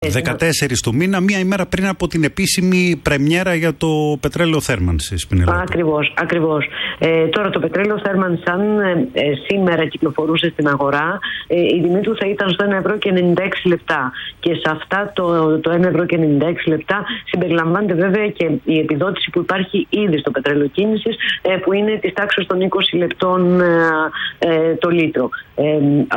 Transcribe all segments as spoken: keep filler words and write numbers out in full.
δεκατέσσερις του μήνα, μία ημέρα πριν από την επίσημη πρεμιέρα για το πετρέλαιο θέρμανσης. Ακριβώς, ακριβώς. Ε, τώρα το πετρέλαιο θέρμανσης, αν ε, ε, σήμερα κυκλοφορούσε στην αγορά, ε, η τιμή του θα ήταν στο ένα ευρώ και ενενήντα έξι λεπτά. Και σε αυτά το, το ένα ευρώ και ενενήντα έξι λεπτά συμπεριλαμβάνεται βέβαια και η επιδότηση που υπάρχει ήδη στο πετρέλαιο κίνησης, ε, που είναι της τάξης των είκοσι λεπτών ε, ε, το λίτρο. Ε,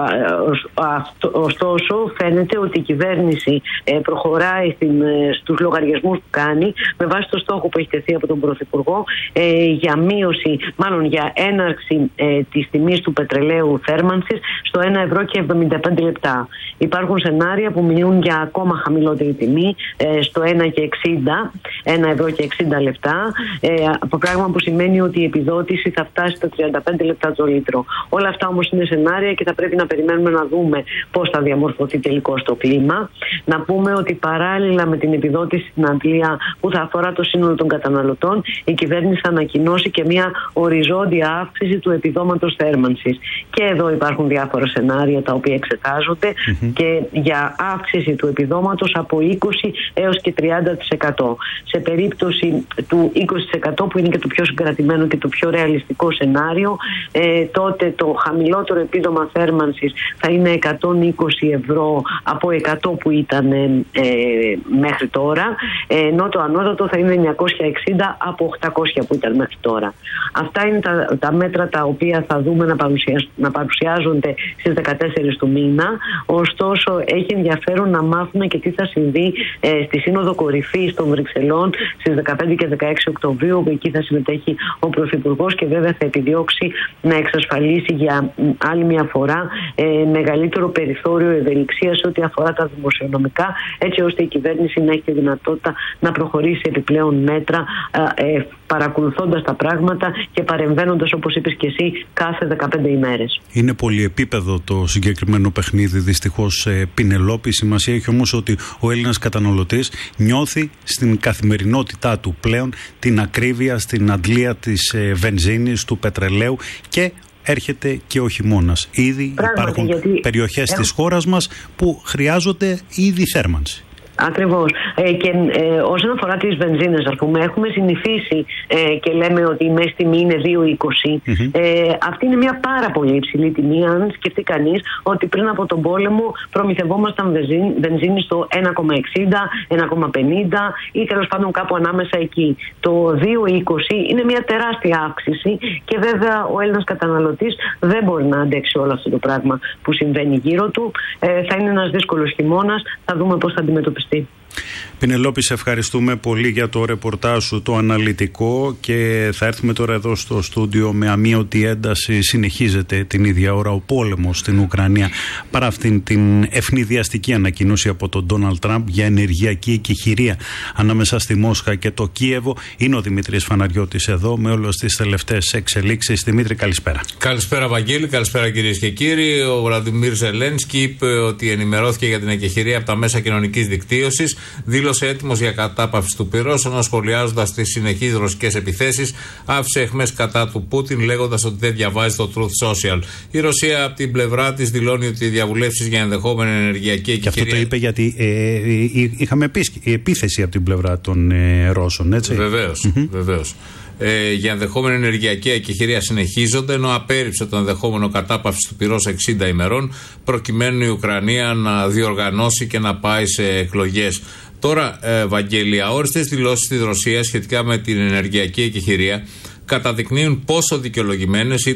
αυτό, ωστόσο φαίνεται ότι η κυβέρνηση ε, προχωράει στην, ε, στους λογαριασμούς που κάνει με βάση το στόχο που έχει τεθεί από τον Πρωθυπουργό ε, για μείωση, μάλλον για έναρξη ε, της τιμής του πετρελαίου θέρμανσης στο ένα ευρώ και εβδομήντα πέντε λεπτά. Υπάρχουν σενάρια που μιλούν για ακόμα χαμηλότερη τιμή ε, στο ένα και εξήντα, ένα ευρώ και εξήντα λεπτά, ε, από πράγμα που σημαίνει ότι η επιδότηση θα φτάσει στα τριάντα πέντε λεπτά το λίτρο. Όλα αυτά όμως είναι σενάρια και θα πρέπει να περιμένουμε να δούμε πώς θα διαμορφωθεί τελικώς το κλίμα. Να πούμε ότι παράλληλα με την επιδότηση στην Αντλία που θα αφορά το σύνολο των καταναλωτών, η κυβέρνηση θα ανακοινώσει και μια οριζόντια αύξηση του επιδόματος θέρμανσης. Και εδώ υπάρχουν διάφορα σενάρια τα οποία εξετάζονται mm-hmm. και για αύξηση του επιδόματος από είκοσι έως και τριάντα τοις εκατό. Σε περίπτωση του είκοσι τοις εκατό που είναι και το πιο συγκρατημένο και το πιο ρεαλιστικό σενάριο, ε, τότε το χαμηλότερο επίδομα θέρμανσης θα είναι εκατόν είκοσι ευρώ από εκατό που ήταν ε, μέχρι τώρα, ενώ το ανώτατο θα είναι εννιακόσια εξήντα από οκτακόσια που ήταν μέχρι τώρα. Αυτά είναι τα, τα μέτρα τα οποία θα δούμε να, παρουσιάζ, να παρουσιάζονται στις δεκατέσσερις του μήνα. Ωστόσο έχει ενδιαφέρον να μάθουμε και τι θα συμβεί ε, στη Σύνοδο Κορυφής των Βρυξελών στις δεκαπέντε και δεκαέξι Οκτωβρίου, όπου εκεί θα συμμετέχει ο Πρωθυπουργός και βέβαια θα επιδιώξει να εξασφαλίσει για άλλη μια φορά ε, μεγαλύτερο περιθώριο ευελιξίας σε ό,τι αφορά τα δημοσιονομικά, έτσι ώστε η κυβέρνηση να έχει τη δυνατότητα να προχωρήσει επιπλέον μέτρα ε, παρακολουθώντας τα πράγματα και παρεμβαίνοντας, όπως είπες και εσύ, κάθε δεκαπέντε ημέρες. Είναι πολυεπίπεδο το συγκεκριμένο παιχνίδι, δυστυχώς, ε, Πινελόπη. Σημασία έχει όμως ότι ο Έλληνας καταναλωτής νιώθει στην καθημερινότητά του πλέον την ακρίβεια στην αντλία της ε, βενζίνης, του πετρελαίου και έρχεται και ο χειμώνας. Ήδη Πράγματι, υπάρχουν περιοχές ε... της χώρας μας που χρειάζονται ήδη θέρμανση. Ακριβώς. Ε, και ε, όσον αφορά τις βενζίνες, ας πούμε, έχουμε συνηθίσει ε, και λέμε ότι η μέση τιμή είναι δύο είκοσι. Mm-hmm. Ε, αυτή είναι μια πάρα πολύ υψηλή τιμή, αν σκεφτεί κανείς ότι πριν από τον πόλεμο προμηθευόμασταν βενζίνη, βενζίνη στο ένα κόμμα εξήντα, ένα κόμμα πενήντα ή τέλος πάντων κάπου ανάμεσα εκεί. Το δύο είκοσι είναι μια τεράστια αύξηση και βέβαια ο Έλληνας καταναλωτής δεν μπορεί να αντέξει όλο αυτό το πράγμα που συμβαίνει γύρω του. Ε, θα είναι ένας δύσκολος χειμώνας, θα δούμε πώς θα αντιμετωπιστεί. Πινελόπη, σε ευχαριστούμε πολύ για το ρεπορτάζ σου, το αναλυτικό, και θα έρθουμε τώρα εδώ στο στούντιο με αμείωτη ένταση. Συνεχίζεται την ίδια ώρα ο πόλεμος στην Ουκρανία παρά αυτήν την ευνηδιαστική ανακοίνωση από τον Ντόναλντ Τραμπ για ενεργειακή εκεχηρία ανάμεσα στη Μόσχα και το Κίεβο. Είναι ο Δημήτρης Φαναριώτης εδώ με όλες τις τελευταίες εξελίξεις. Δημήτρη, καλησπέρα. Καλησπέρα, Βαγγέλη, καλησπέρα κυρίες και κύριοι. Ο Βλαντιμίρ Ζελένσκι είπε ότι ενημερώθηκε για την εκεχηρία από τα μέσα κοινωνικής δικτύωσης. Δήλωσε έτοιμος για κατάπαυση του πυρός, ενώ σχολιάζοντας τις συνεχείς ρωσικές επιθέσεις, άφησε αιχμές κατά του Πούτιν, λέγοντας ότι δεν διαβάζει το Truth Social. Η Ρωσία από την πλευρά της δηλώνει ότι οι διαβουλεύσεις για ενδεχόμενη ενεργειακή εκεχηρία. Και αυτό το είπε γιατί ε, ε, είχαμε επίθεση από την πλευρά των ε, Ρώσων, έτσι. Βεβαίως, mm-hmm. βεβαίως. Ε, για ενδεχόμενη ενεργειακή εκεχηρία συνεχίζονται, ενώ απέρριψε το ενδεχόμενο κατάπαυση του πυρός εξήντα ημερών, προκειμένου η Ουκρανία να διοργανώσει και να πάει σε εκλογές. Τώρα, ε, Βαγγέλη, αόριστες δηλώσεις της Ρωσίας σχετικά με την ενεργειακή εκεχηρία καταδεικνύουν πόσο δικαιολογημένες